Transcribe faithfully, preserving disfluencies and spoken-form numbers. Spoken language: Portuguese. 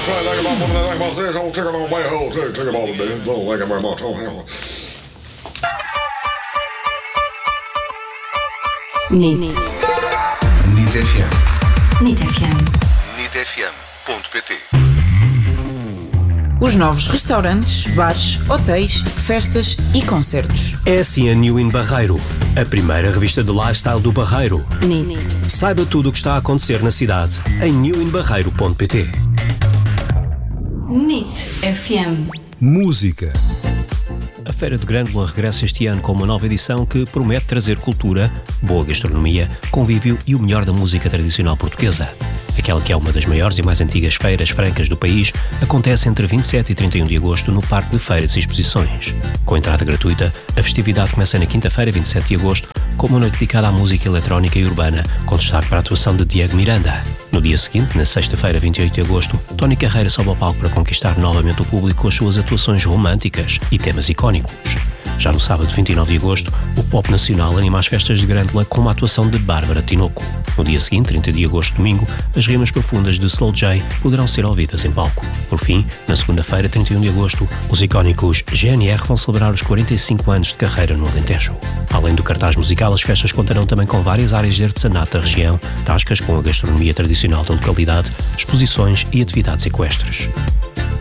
say thank you about one of the things about this. I'll take it on my whole thing. Take it about it. Don't like it very much. Oh, hell. N I T. N I T F M. N I T F M. N I T F M ponto P T. Os novos restaurantes, bares, hotéis, festas e concertos. É assim a New In Barreiro, a primeira revista de lifestyle do Barreiro. N I T. Saiba tudo o que está a acontecer na cidade em new in barreiro ponto p t. N I T F M. Música. A Feira de Grândola regressa este ano com uma nova edição que promete trazer cultura, boa gastronomia, convívio e o melhor da música tradicional portuguesa. Aquela que é uma das maiores e mais antigas feiras francas do país, acontece entre vinte e sete e trinta e um de agosto no Parque de Feiras e Exposições. Com entrada gratuita, a festividade começa na quinta-feira, vinte e sete de agosto, com uma noite dedicada à música eletrónica e urbana, com destaque para a atuação de Diego Miranda. No dia seguinte, na sexta-feira, vinte e oito de agosto, Tony Carreira sobe ao palco para conquistar novamente o público com as suas atuações românticas e temas icónicos. Já no sábado, vinte e nove de agosto, o Pop Nacional anima as festas de Grândola com uma atuação de Bárbara Tinoco. No dia seguinte, trinta de agosto, domingo, as rimas profundas de Slow J poderão ser ouvidas em palco. Por fim, na segunda-feira, trinta e um de agosto, os icónicos G N R vão celebrar os quarenta e cinco anos de carreira no Alentejo. Além do cartaz musical, as festas contarão também com várias áreas de artesanato da região, tascas com a gastronomia tradicional da localidade, exposições e atividades equestres.